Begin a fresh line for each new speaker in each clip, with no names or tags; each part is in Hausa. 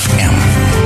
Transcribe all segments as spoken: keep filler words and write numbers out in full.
F M.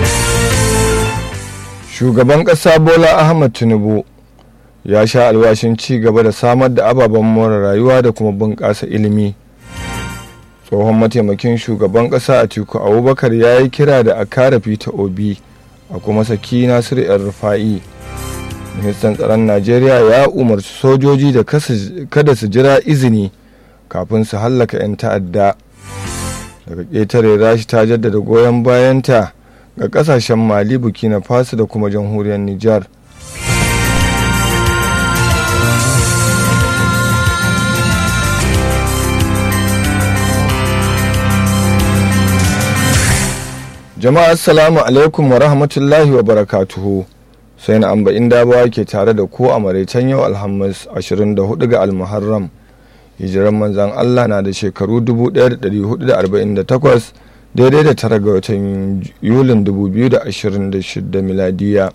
Shugaban ƙasa Bola Ahmed Tinubu ya sha alwashin ci gaba da samar da ababen more rayuwa da kuma bunƙasa ilimi. Tsohon mataimakin shugaban ƙasa Atiku Abubakar ya yi kira da a kare Peter Obi a kuma saki Nasiru El-Rufa'i. Ministan tsaron Najeriya ya umarci sojoji da kada su jira izini kafin su hallaka 'yan ta'adda. Daga ƙetare, Rashi ta jaddada goyon bayanta ga ƙasashen Mali, Burkina Faso da kuma jamhuriyar Nijar. Jama'a assalamu alaikum wa rahmatullahi wa barakatuhu. Sai na amba inda bawa ke tare da ku a maraicen yau Alhamis ashirin da hudu ga Almuharram. Hijiran manzan Allah na da shekaru dubu ɗaya da ɗari hudu da arba'in da takwas daidai da tara ga watan Yulin dubu biyu da ashirin da shida miladiya.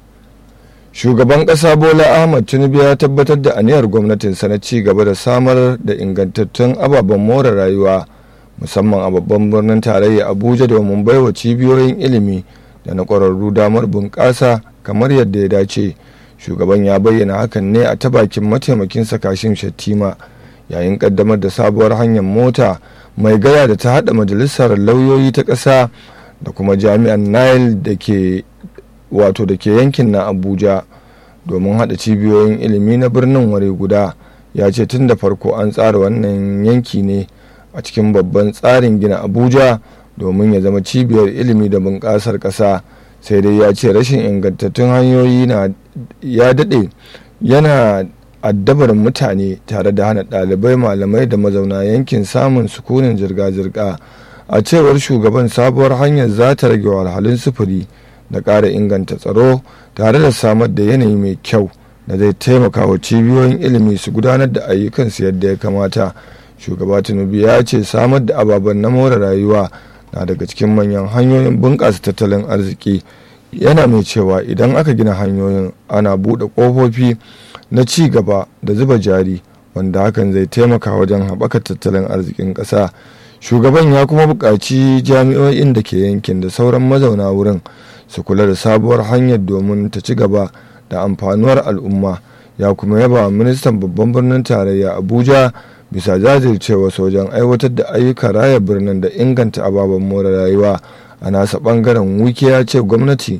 Shugaban ƙasa Bola Ahmed Tinubu ya tabbatar da aniyar gwamnatinsa na ci gaba da samar da ingantattun ababen more rayuwa musamman a babban birnin tarayya Abuja domin baiwa cibiyoyin ilimi da na ƙwararru damar bunƙasa kamar yadda ya dace. Shugaban ya bayyana hakan ne a ta bakin mataimakinsa Kashim Shettima yayin ƙaddamar da sabuwar hanyar mota mai gaya da ta haɗa majalisar lauyoyi ta ƙasa da kuma jami'an Nile da ke wato da ke yankin na Abuja domin haɗa cibiyoyin ilimi na birnin ware guda. Ya ce tun da farko an tsara wannan yanki ne a cikin babban tsarin gina Abuja domin ya zama cibiyar ilimi da bunƙasar ƙasa, sai dai ya ce rashin ingantattun hanyoyi na ya daɗe yana addabar mutane tare da hana ɗalibai, malamai da mazauna yankin samun sukunin zirga-zirga. A cewar shugaban, sabuwar hanyar za ta rage wahalhalun sufuri da ƙara inganta tsaro tare da samar da yanayi mai kyau da zai taimaka wa cibiyoyin ilimi su gudanar da ayyukansu yadda ya kamata. Shugaba Tinubu ya ce samar da ababen na more rayuwa na daga cikin manyan hanyoyin bunƙasa tattalin arziki. Yana mai cewa idan aka gina hanyoyin ana buɗe ƙofofi na ci gaba da zuba jari wanda hakan zai taimaka wajen haɓaka tattalin arzikin ƙasa. Shugaban ya kuma buƙaci jami'o'in da ke yankin da sauran mazauna wurin su kula da sabuwar hanyar domin ta ci gaba da amfanuwar al'umma. Ya kuma yaba ministan babban birnin tarayya Abuja bisa jajircewa wajen aiwatar da ayyukan raya birnin da inganta ababen more rayuwa. A nasa bangaren, Wike ya ce gwamnati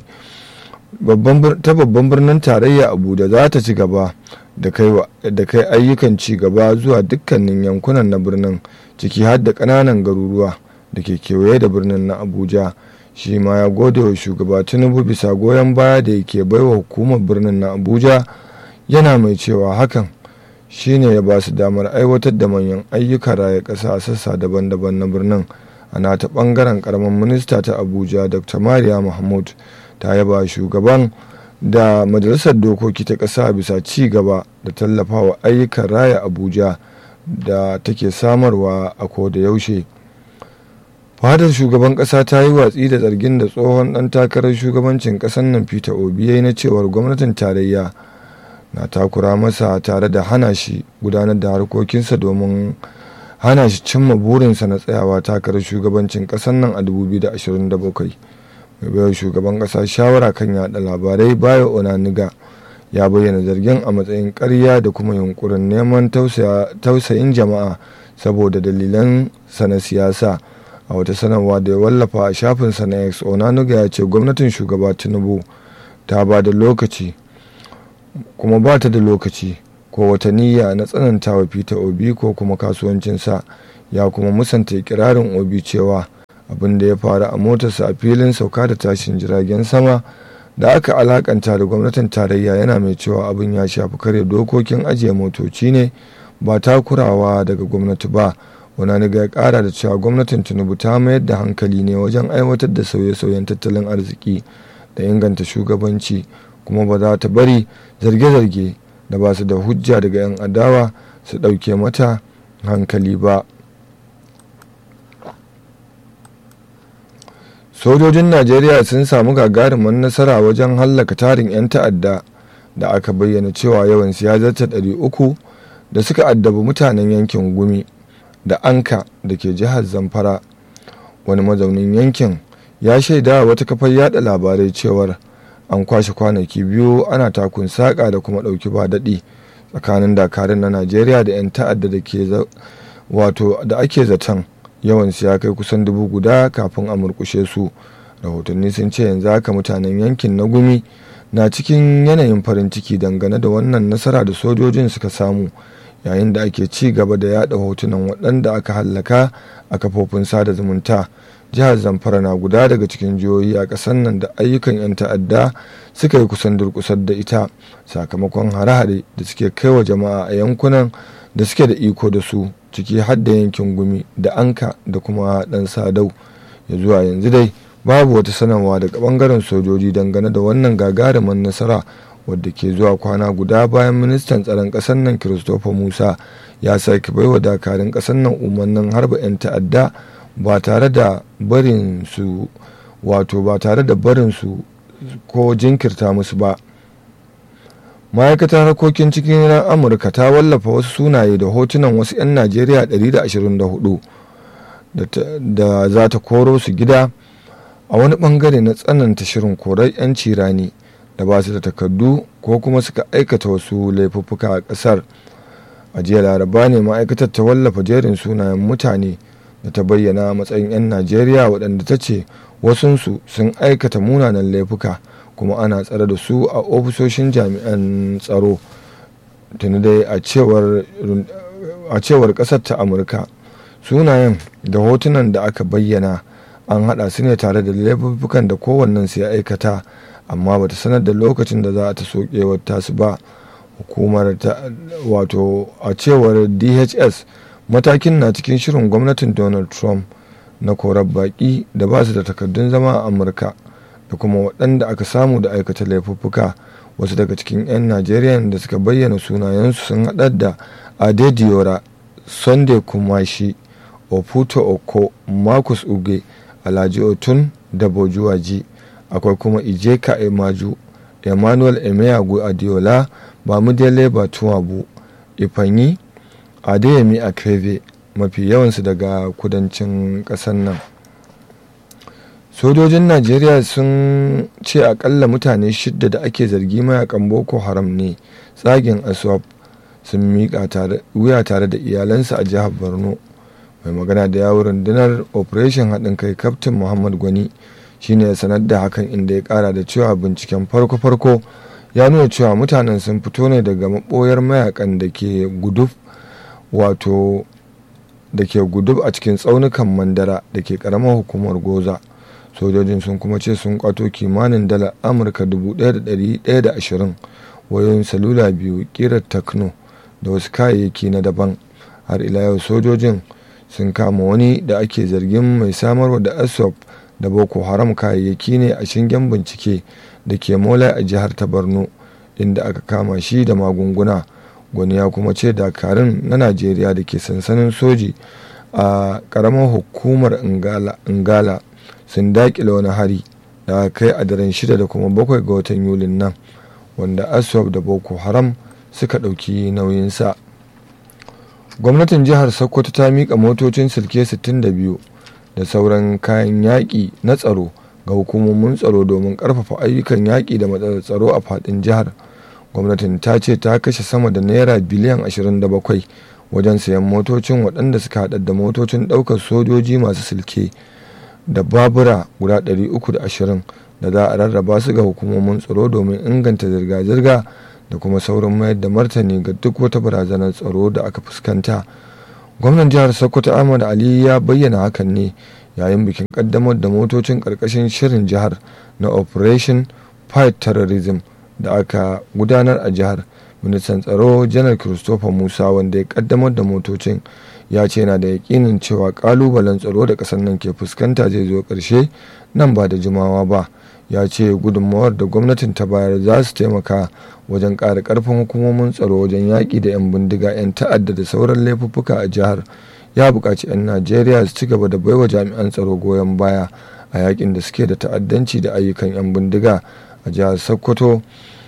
ta babban birnin tarayya Abuja za ta ci gaba da kai ayyukan ci gaba zuwa dukkanin yankunan na birnin, ciki har da ƙananan garuruwa da ke kewaye da birnin na Abuja. Shi ma ya gode wa shugaba Tinubu bisa goyon baya da yake baiwa hukumar birnin na Abuja, yana mai cewa hakan shine ya ba su damar aiwatar da manyan ayyukan raya ƙasa a sassa daban-daban na birnin. A nata bangaren, karamin minista ta Abuja Dr. Mariya Mahmud ta yaba shugaban da majalisar dokoki ta ƙasa bisa ci gaba da tallafawa ayyukan raya Abuja da take samarwa a koda yaushe. Fadar shugaban ƙasa ta yi watsi da zargin da tsohon ɗan takarar shugabancin ƙasar nan Peter Obi ya yi na cewar gwamnatin tarayya na takura masa tare da hana shi gudanar da harkokinsa domin hana shi cimma burinsa na tsayawa takarar shugabancin ƙasar nan a dubu biyu da ashirin da bakwai. Mai bayar shugaban ƙasa shawara kan yada labarai Bayo Onaniga ya bayyana zargin a matsayin ƙarya da kuma yunkurin neman tausayin jama'a saboda dalilan sa na siyasa. A wata sanarwa da ya wallafa a shafinsa na X, Onaniga ya ce gwamnatin shugaba Tinubu ta ba da lokaci kuma ba ta da lokaci ko wata niyya na tsanantawa Peter Obi ko kuma kasuwancinsa. Ya kuma musanta ikirarin Obi cewa abin da ya faru a motarsa a filin sauka da tashin jiragen sama da aka alakanta da gwamnatin tarayya, yana mai cewa abin ya shafi karya dokokin ajiye motoci ne ba takurawa daga gwamnati ba. Onaniga ya kara da cewa gwamnatin Tinubu ta mayar da hankali ne wajen aiwatar da sauye-sauyen tattalin arziki da inganta shugabanci, kuma ba za ta bari zarge-zarge da ba su da hujja daga 'yan adawa su ɗauke mata hankali ba. Sojojin Najeriya sun samu gagarumin nasara wajen hallaka tarin 'yan ta'adda da aka bayyana cewa yawansu ya zarta ɗari uku da suka addabi mutanen yankin Gumi da Anka da ke jihar Zamfara. Wani mazaunin yankin ya shaida wata kafar yada labarai cewar an kwashe kwanaki biyu ana takun saƙa da kuma ɗauki ba daɗi tsakanin dakarun na najeriya da 'yan ta'adda da ke wato da ake zaton yawan ya kai kusan dubu guda kafin a murkushe su. Rahotanni sun ce yanzu haka mutanen yankin na gumi na cikin yanayin farin ciki dangane da wannan nasara da sojojin suka samu, yayin da ake ci gaba da yada hotunan waɗanda aka hallaka a kafofin sada zumunta. Jihar Zamfara na guda daga cikin jihohi a ƙasar nan da ayyukan 'yan ta'adda suka yi kusan durƙusar da ita sakamakon hare-hare da suke kai wa jama'a a yankunan da suke da iko da su, ciki har da yankin gumi da anka da kuma ɗan sadau. Ya zuwa yanzu dai babu wata sanarwa daga ɓangaren sojoji dangane da wannan gagarumin nasara, wadda ke zuwa kwana guda bayan ministan tsaron ƙasar nan Christopher Musa ya sake baiwa dakarun ƙasar nan umarnin harba 'yan ta'adda ba tare da barin su wato ba tare da barin su ko jinkirta musu ba. Ma'aikatar harkokin cikin ran Amurka ta wallafa wasu sunaye da hotunan wasu 'yan Najeriya ɗari da ashirin da hudu da za ta koro su gida a wani bangare na tsananta shirin korar 'yanci rani da ba su da takardu ko kuma suka aikata wasu laifuffuka a ƙasar. A jiya laraba ne ma'aikatar ta wallafa jerin sunayen mutane da ta bayyana matsayin 'yan Najeriya waɗanda ta ce wasunsu sun aikata munanan laifuka kuma ana tsare da su a ofisoshin jami'an tsaro. Tuni dai a cewar ƙasar ta Amurka, sunayen da hotunan da aka bayyana an haɗa su ne tare da laifukan da kowannen su ya aikata, amma bata sanar da lokacin da za ta soke tasu ba. Hukumar ta wato a cewar D H S, matakin na cikin shirin gwamnatin Donald Trump na korar baƙi da ba su da takardun zama a Amurka da kuma waɗanda aka samu da aikata laifuffuka. Wasu daga cikin 'yan Najeriya da suka bayyana sunayensu sun haɗar da Adediora, Sunday Kumashi, Oputo Oko, Marcus Uge, Alhaji Otun da Bojuwaji. Akwai kuma Ijeka Emaju, Emmanuel Emeagu Adiola, Bamidele Batuwabu, Ifanyi Adeyemi Akeve, mafi yawansu daga kudancin ƙasar nan. Sojojin Najeriya sun ce akalla mutane shidda da ake zargi mayakan Boko Haram ne tsagin Aswap sun miƙa wuya tare da iyalansu a jihar Borno. Mai magana da yawon rundunar Operation haɗin kai Kaftin Muhammad Gwani shine ya sanar da hakan, inda ya ƙara da cewa binciken farko-farko ya nuna cewa mutanen sun fito ne daga maɓoyar mayakan da ke guduf wato da ke gudub a cikin tsaunukan Mandara da ke ƙaramar hukumar Goza. Sojojin sun kuma ce sun kwato kimanin dalar Amurka dubu ɗaya da ɗari ɗaya da ashirin, wayoyin salula biyu ƙirar Takno da wasu kayayyaki na daban. Har ila yau sojojin sun kama wani da ake zargin mai samarwa da Aswap da Boko Haram kayayyaki ne a shingen bincike da ke Mola a jihar ta Borno, inda aka kama shi da magunguna. Gwani ya kuma ce dakarun na Najeriya da ke sansanin soji a ƙaramar hukumar Ingala sun daƙile wani hari da aka kai a daren shida da kuma bakwai ga watan Yulin nan, wanda Aswap da Boko Haram suka ɗauki nauyinsa. Gwamnatin jihar Sokoto ta miƙa motocin silke sittin da biyu da sauran kayan yaƙi na tsaro ga hukumomin tsaro domin ƙarfafa ayyukan yaƙi da matsalar tsaro a faɗin jihar. Gwamnatin ta ce ta kashe sama da naira biliyan ashirin da bakwai wajen sayan motocin, waɗanda suka haɗa da motocin ɗaukar sojoji masu silke da babura guda ɗari uku da ashirin da za a rarraba su ga hukumomin tsaro domin inganta zirga-zirga da kuma saurin mayar da martani ga duk wata barazanar tsaro da aka fuskanta. Gwamnan jihar Sokoto Ahmad Ali ya bayyana hakan ne yayin bikin kaddamar da motocin karkashin shirin jihar na Operation Fight Terrorism da aka gudanar a jihar. Ministan tsaro Janar Christopher Musa, wanda ya kaddamar da motocin, ya ce yana da yakinin cewa kalubalen tsaro da kasar nan ke fuskanta zai zo ƙarshe nan ba da jimawa ba. Ya ce gudunmawar da gwamnatin ta bayar za su taimaka wajen ƙara ƙarfin hukumomin tsaro wajen yaƙi da 'yan bindiga, 'yan ta'adda da sauran laifuffuka a jihar. Ya buƙaci 'yan Najeriya su ci gaba da baiwa jami'an tsaro goyon baya a yaƙin da suke da ta'addanci da ayyukan 'yan bindiga a jihar Sokoto.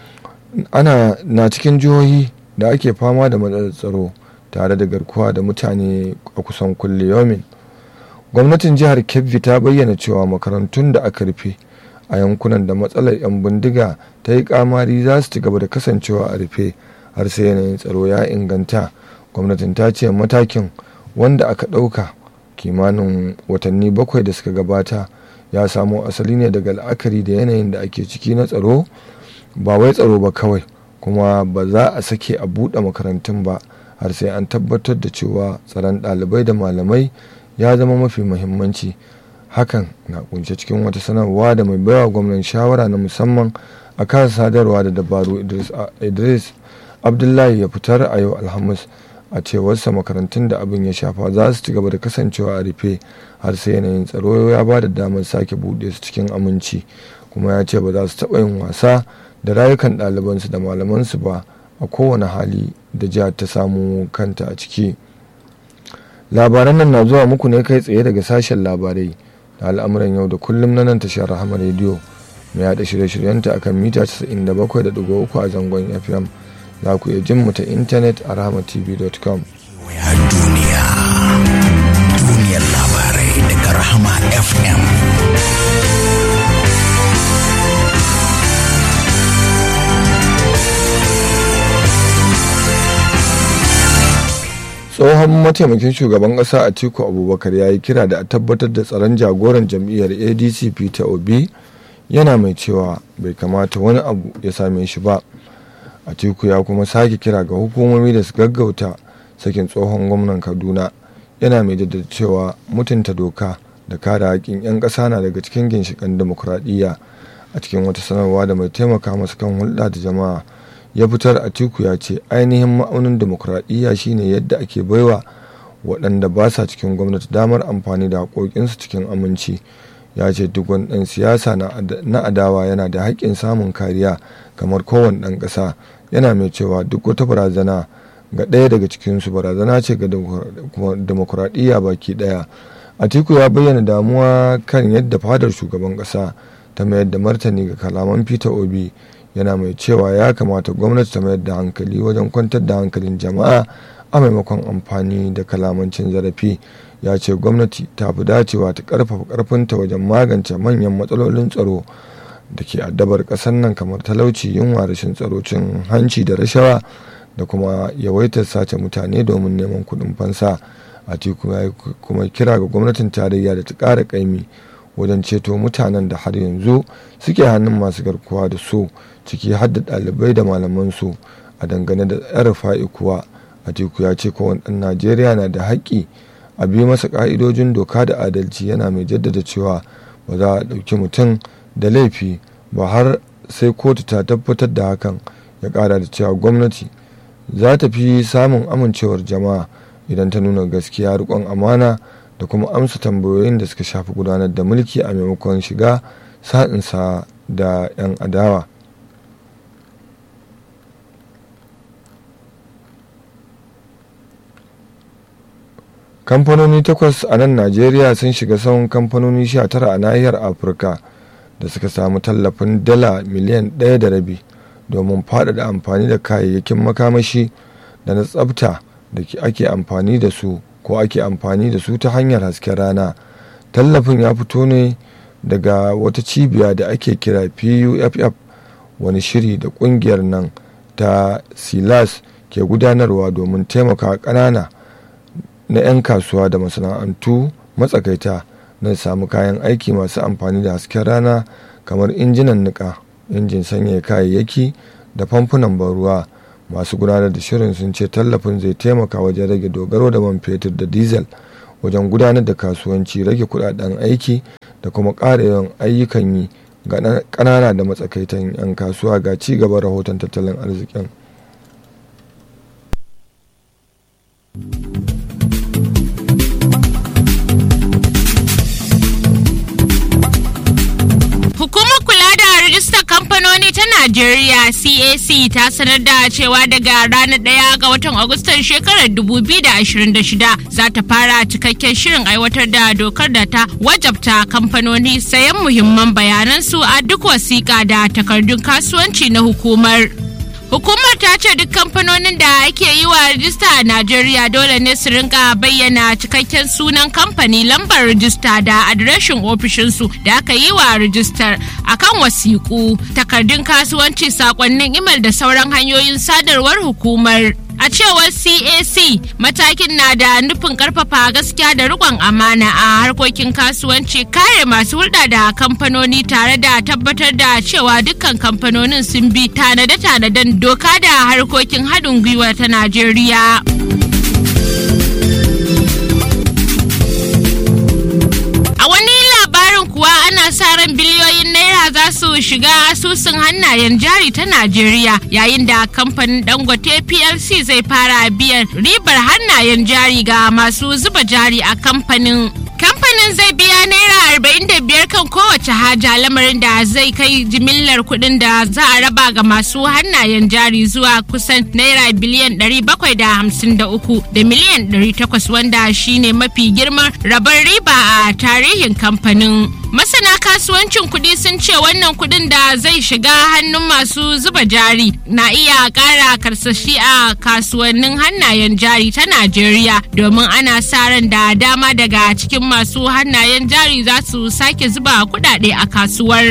Ana na cikin jihohi da ake fama da matsalar tsaro tare da garkuwa da mutane a kusan kulle yomin. gwamnatin jihar Kebbi ta bayyana cewa makarantun da aka rufe a yankunan da matsalar 'yan bindiga ta yi kamari za su ci gaba da kasancewa a rufe har sai yanayin tsaro ya inganta. Gwamnatin ta ce matakin wanda aka ɗauka kimanin watanni bakwai da suka gabata ya samo asali ne daga la'akari da yanayin da ake ciki na tsaro, ba wai tsaro ba kawai, kuma ba za a sake a buɗe makarantun ba har sai an tabbatar da cewa tsaron ɗalibai da malamai ya zama mafi muhimmanci. Hakan na kunshe cikin wata sanarwa da mai baiwa gwamnan shawara na musamman a kan sadarwa da dabaru idris, idris abdullahi ya fitar a yau alhamis. A cewarsa makarantun da abin ya shafa za su ci gaba da kasancewa a rufe har sai yanayin tsaro ya ba da damar sake buɗe su cikin aminci, kuma ya ce ba za su taɓa yin wasa da rayukan ɗalibansu da malamansu ba a kowane hali da jihar ta samu kanta a ciki. Labaran nan na zuwa muku ne kai tsaye daga sashen labarai da al'amuran yau da kullum na nan tashar Rahama rediyo mai yaɗa shirye-shiryenta akan mita casa'in da bakwai da ɗigo uku a zangon F M. Za ku iya jin mu ta intanet a rahama t v dot com.
Duniya, duniyar labarai daga Rahama F M.
Tsohon mataimakin shugaban ƙasa Atiku Abubakar ya yi kira da a tabbatar da tsaron jagoran jam'iyyar A D C Peter Obi, yana mai cewa bai kamata wani abu ya same shi ba. Atiku ya kuma sake kira ga hukumomi da su gaggauta sakin tsohon gwamnan Kaduna, yana mai jaddada cewa mutunta doka da kare haƙƙin 'yan ƙasa na daga cikin ginshiƙan dimokuraɗiyya. A cikin wata sanarwa da mai taimaka masa kan hulɗa da jama'a ya fitar, Atiku ya ce ainihin ma'aunin dimokuraɗiyya shine yadda ake baiwa waɗanda ba sa cikin gwamnati damar amfani da haƙoƙinsu cikin aminci. Ya ce duk wani ɗan siyasa na adawa yana da haƙƙin samun kariya kamar kowane ɗan ƙasa, yana mai cewa duk wata barazana ga ɗaya daga cikinsu barazana ce ga demokuraɗiyya baki ɗaya. Atiku ya bayyana damuwa kan yadda fadar shugaban ƙasa ta mayar da martani ga kalaman Peter Obi, yana mai cewa ya kamata gwamnati ta mayar da hankali wajen kwantar da hankalin jama'a a maimakon amfani da kalamancin zarafi. Ya ce gwamnati ta fi dacewa ta ƙarfafa ƙarfinta wajen magance manyan matsalolin tsaro da ke addabar ƙasar nan kamar talauci, yunwa, rashin tsaro, cin hanci da rashawa da kuma yawaitar sace mutane domin neman kuɗin fansa. Atiku ya yi kuma kira ga gwamnatin tarayya da ta ƙara ƙaimi wajen ceto mutanen da har yanzu suke hannun masu garkuwa da su, ciki har da ɗalibai da malamansu. A dangane da yan rufa'i kuwa, Atiku ya ce kowane ɗan Najeriya na da haƙƙi a bi masa ƙa'idojin doka da adalci, yana mai jaddada cewa ba za a ɗauki mutum da laifi ba har sai kotu ta tabbatar da hakan. Ya ƙara da cewa gwamnati za ta fi samun amincewar jama'a idan ta nuna gaskiya, riƙon amana da kuma amsa tambayoyin da suka shafi gudanar da mulki a maimakon shiga sa'insa da 'yan adawa. Kamfanoni takwas a nan Najeriya sun shiga sahun kamfanoni sha tara a nahiyar Afirka da suka samu tallafin dala miliyan ɗaya da rabi domin faɗaɗa amfani da kayayyakin makamashi da na tsafta da ake amfani da su ko ake amfani da su ta hanyar hasken rana. Tallafin ya fito ne daga wata cibiya da ake kira P U F F, wani shiri da ƙungiyar nan ta Silas ke gudanarwa domin taimaka ƙanana na 'yan kasuwa da masana'antu matsakaita na samu kayan aiki masu amfani da hasken rana kamar injinan niƙa, injin sanyaya kayayyaki da famfunan ban ruwa. Masu gudanar da shirin sun ce tallafin zai taimaka wajen rage dogaro da man fetur da diesel wajen gudanar da kasuwanci, rage kudaden aiki da kuma ƙara yawan ayyukan yi ga ƙanana da matsakaitan 'yan kasuwa. Ga ci gaban rahoton tattalin arzikin.
Kamfanoni ta Najeriya C A C ta sanar da cewa daga ranar ɗaya ga watan Agustan shekarar dubu biyu da ashirin da shida za ta fara cikakken shirin aiwatar da dokar da ta wajabta kamfanoni sayan muhimman bayanansu a duk wasiƙa da takardun kasuwanci na hukumar. Hukumar ta ce duk kamfanonin da ake yi wa rijista a Najeriya dole ne su rinka bayyana cikakken sunan kamfani, lambar rijista da adireshin ofishinsu da aka yi wa rijistar akan wasiƙu, takardun kasuwanci, sakonnin imel da sauran hanyoyin sadarwar hukumar. A cewar C A C, matakin na da nufin karfafa gaskiya da riƙon amana a harkokin kasuwanci, kare masu hulɗa da kamfanoni tare da tabbatar da cewa dukkan kamfanonin sun bi tanade-tanaden doka da harkokin haɗin gwiwa ta Najeriya. Kuwa ana sa ran biliyoyin naira za su shiga asusun hannayen jari ta Najeriya yayin da kamfanin Dangote P L C zai fara biyan ribar hannayen jari ga masu zuba jari a kamfanin. Kamfanin zai biya naira arba'in da biyar kan kowace haja, lamarin da zai kai jimillar kuɗin da za a raba ga masu hannayen jari zuwa kusan naira biliyan ɗari bakwai da hamsin da uku da miliyan ɗari takwas, wanda shine mafi girman rabar riba a tarihin kamfanin. Masana kasuwancin kuɗi sun ce wannan kuɗin da zai shiga hannun masu zuba jari na iya ƙara karsashi a kasuwannin hannayen jari ta Najeriya, domin ana sa ran da dama daga cikin masu hannayen jari za su sake zuba kuɗaɗe a kasuwar.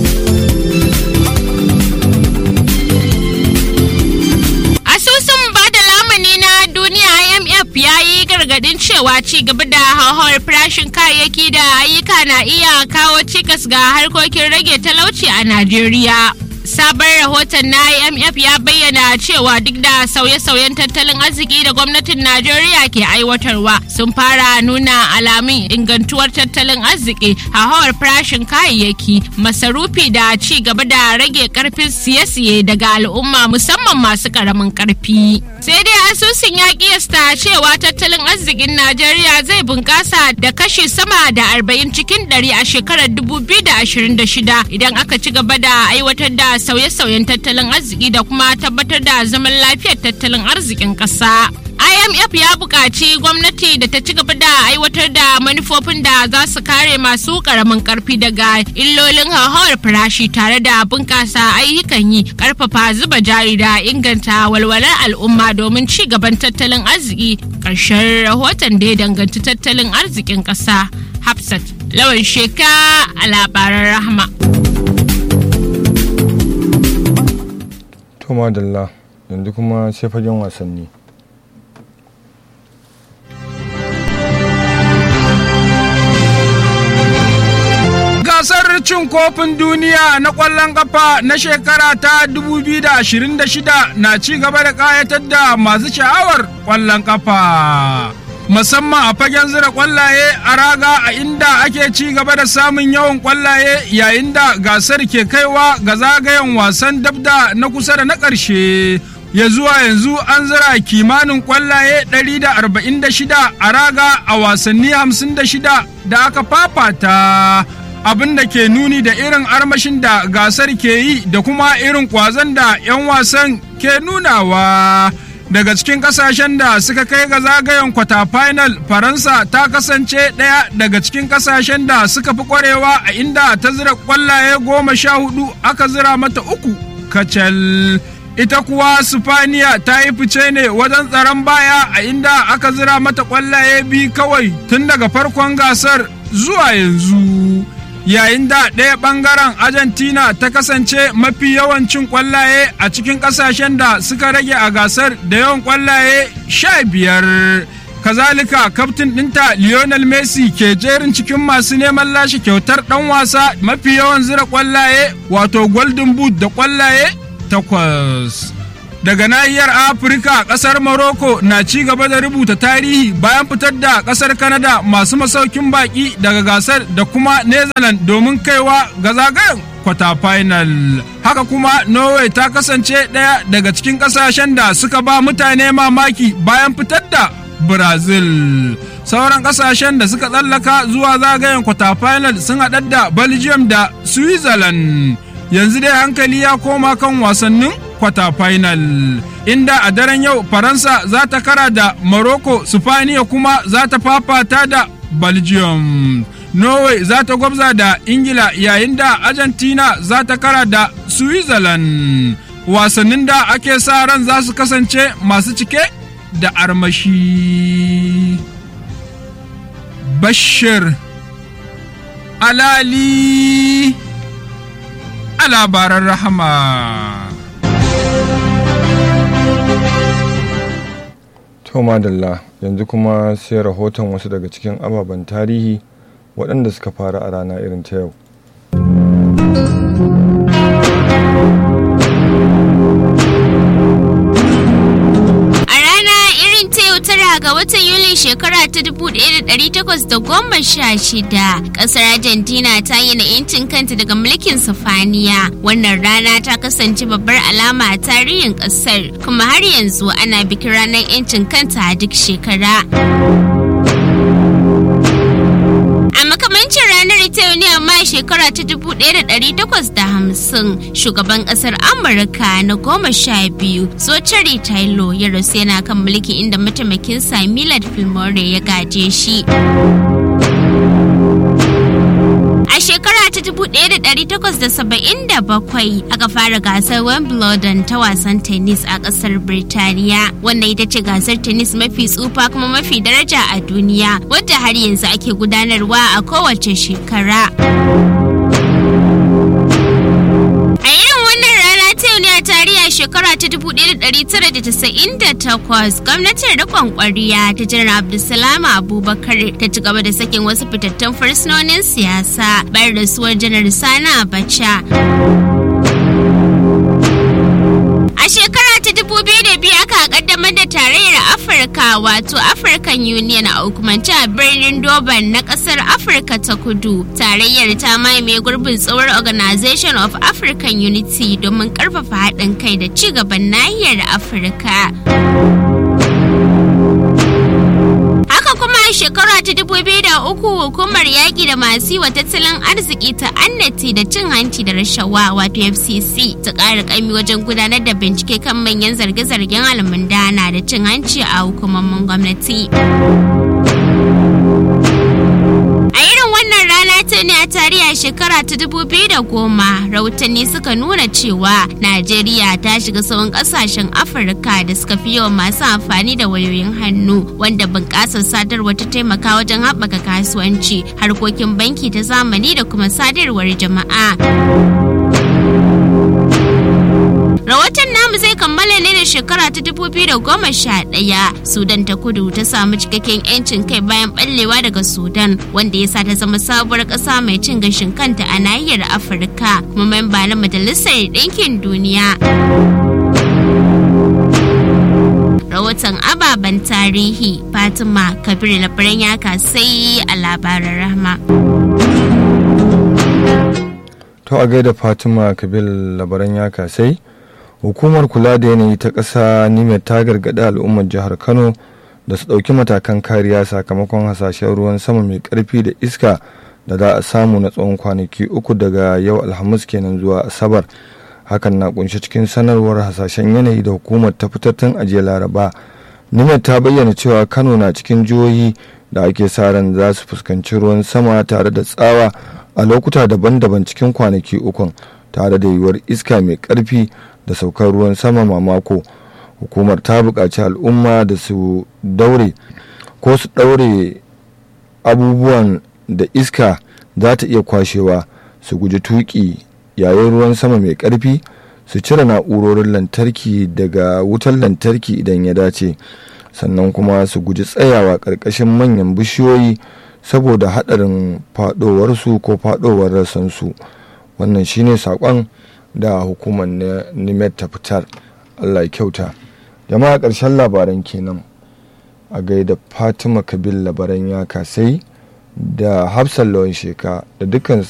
Asusun bada lamuni na duniya I M F ya yi gargadin cewa ci gaba da hauhawar farashin kayayyaki da ayyuka na iya kawo cikas ga harkokin rage talauci a Najeriya. Sabon rahoton na I M F ya bayyana cewa duk da sauye-sauyen tattalin arziki da gwamnatin Najeriya ke aiwatarwa sun fara nuna alamun ingantuwar tattalin arziki, hauhawar farashin kayayyaki, masarufi da ci gaba da rage karfin siye-siye daga al'umma, musamman masu karamin karfi. Sai dai asusun ya kiyasta cewa tattalin arzikin Najeriya zai bunkasa da kashi sama da arba'in cikin ɗari a shekarar dubu biyu da ashirin da shida idan aka ci gaba da aiwatar da sauye-sauyen tattalin arziki da kuma tabbatar da zaman lafiyar tattalin arzikin ƙasa. I M F ya buƙaci gwamnati da ta ci gaba da aiwatar da manufofin da za su kare masu ƙaramin ƙarfi daga illolin hauhawar farashi tare da bunƙasa ayyukan yi, ƙarfafa zuba jari da inganta walwalar al'umma domin ci gaban tattalin arziki. Ƙarshen rahoton da ya danganci tattalin arzikin ƙasa. Hafsat Lawan Sheka a labaran Rahma.
To madalla, yanzu kuma sai fagen wasanni.
Gasar cin kofin duniya na ƙwallon ƙafa na shekara ta dubu biyu da ashirin da shida na ci gaba da ƙayatar da masu sha'awar ƙwallon ƙafa, musamman a fagen zira ƙwallaye a raga, a inda ake ci gaba da samun yawan ƙwallaye yayin da gasar ke kaiwa ga zagayen wasan dabda na kusa da na ƙarshe. Ya zuwa yanzu an zira kimanin ƙwallaye ɗari da arba'in da shida a raga a wasanni hamsin da shida da aka fafata, abin da ke nuni da irin armashin da gasar ke yi da kuma irin ƙwazon da 'yan wasan ke nunawa. Daga cikin kasashen da suka kai ga zagayen kwata final, Faransa ta kasance ɗaya daga cikin kasashen da suka fi ƙwarewa, a inda ta zira ƙwallaye goma sha hudu, aka zira mata uku kacal. Ita kuwa Sifaniya ta yi fice ne wajen tsaron baya, a inda aka zira mata ƙwallaye biyu kawai tun daga farkon gasar zuwa yanzu. Yayin da ɗaya ɓangaren Argentina ta kasance mafi yawan cin ƙwallaye a cikin ƙasashen da suka rage a gasar da yawan ƙwallaye sha biyar. Kazalika kaftin ɗinta Lionel Messi ke jerin cikin masu neman lashe kyautar ɗan wasa mafi yawan zira ƙwallaye, wato Golden Boot da ƙwallaye takwas. Daga nahiyar Afirka, ƙasar Morocco na ci gaba da rubuta tarihi bayan fitar da ƙasar Canada masu masaukin baƙi daga gasar da kuma Netherlands domin kaiwa ga zagayen kwata final. Haka kuma Norway ta kasance ɗaya daga cikin ƙasashen da suka ba mutane mamaki bayan fitar da Brazil. Sauran ƙasashen da suka tsallaka zuwa zagayen kwata final sun haɗar da Belgium da Switzerland. Yanzu dai hankali ya koma kan wasannin kwata final, inda a daren yau Faransa za ta kara da Morocco, Sifaniya kuma za ta fafata da Belgium, Norway za ta gwabza da Ingila, yayin da Argentina za ta kara da Switzerland. wasannin da ake sa ran za su kasance masu cike da armashi. Bashir Alali a labaran rahama.
To madalla, yanzu kuma sai rahoton wasu daga cikin ababen tarihi waɗanda suka faru a rana irin ta yau.
Ga watan Yulin shekara ta dubu ɗaya da ɗari takwas da goma sha shida, ƙasar Argentina ta yi na 'yancin kanta daga mulkin Sifaniya. Wannan rana ta kasance babbar alama a tarihin ƙasar, kuma har yanzu ana bikin ranar 'yancin kanta a duk shekara. A makamancin ranar ita yau ne amma shekara ta dubu ɗaya da ɗari takwas da hamsin, shugaban ƙasar Amurka na goma sha biyu, Zachary Taylor, ya rasu yana kan mulki inda mataimakinsa Millard Fillmore ya gaje shi. A shekara ta dubu ɗaya da ɗari takwas da saba'in da bakwai aka fara gasar Wimbledon ta wasan tennis a ƙasar Birtaniya. Wannan ita ce gasar tennis mafi tsufa kuma mafi daraja a duniya, wadda har yanzu ake gudanarwa a kowace shekara. A irin wannan rana ta yau ne a tarihi shekara ta dubu ɗaya da ɗari tara da casa'in da takwas, gwamnatin riƙon ƙwarya ta Janar Abdulsalam Abubakar ta ci gaba da sakin wasu fitattun fursunonin siyasa bayan rasuwar Janar Sani Abacha. A shekara ta dubu biyu da biyu aka kaddamar da tarayyar Afirka wato African Union a hukumance a birnin Durban na kasar Afirka ta Kudu. Tarayyar ta mamaye gurbin tsohuwar Organization of African Unity domin karfafa haɗin kai da ci gaban nahiyar Afirka. Haka kuma a shekara ta dubu biyu da uku hukumar yaƙi da masu wa tattalin arziki ta annati da cin hanci da rashawa wato F C C ta ƙara ƙaimi wajen gudanar da bincike kan manyan zarge-zargen almundana da cin hanci a hukumomin gwamnati. A irin wannan rana ta ne a tarihi a shekara ta dubu biyu da goma, rahotanni suka nuna cewa Najeriya ta shiga sauran kasashen Afirka da suka fi yawan masu amfani da wayoyin hannu, wanda bunƙasar sadarwa ta taimaka wajen haɓaka kasuwanci, harkokin banki ta zamani da kuma sadarwar jama'a. Rahoton namu zai kammala ne da shekara ta dubu biyu da goma sha ɗaya. Sudan ta Kudu ta samu cikakken 'yancin kai bayan ɓallewa daga Sudan, wanda ya sa ta zama sabuwar ƙasa mai cin gashin kanta a nahiyar Afirka, kuma memba na Majalisar Ɗinkin Duniya. Rahoton ababen tarihi, Fatima Kabir Labaran ya kasai a labaran rahma.
To a gaida Fatima Kabir Labaran ya kasai. Hukumar kula da yanayi ta ƙasa nimet ta gargaɗi al'ummar jihar Kano da su ɗauki matakan kariya sakamakon hasashen ruwan sama mai ƙarfi da iska da za a samu na tsawon kwanaki uku daga yau Alhamis kenan zuwa Asabar. Hakan na kunshi cikin sanarwar hasashen yanayi da hukumar ta fitar tun a jiya Laraba. Nimet ta bayyana cewa Kano na cikin jihohi da ake sa ran za su fuskanci ruwan sama tare da tsawa a lokuta daban-daban cikin kwanaki ukun, tare da yiwuwar iska mai ƙarfi da saukar ruwan sama mamako. Hukumar ta buƙaci al'umma da su daure ko su ɗaure abubuwan da iska za ta iya kwashewa, su guji tuƙi yayin ruwan sama mai ƙarfi, su cire na'urorin lantarki daga wutar lantarki idan ya dace, sannan kuma su guji tsayawa ƙarƙashin manyan bishiyoyi saboda haɗarin faɗowarsu ko faɗowar rassansu. Wannan shine saƙon da hukumar nimet ta fitar. Allah ya kyauta. Jama'a, ƙarshen labaran kenan. A gaida Fatima Kabir Labaran ya kasai da Hafsan Lawan Sheka da dukkan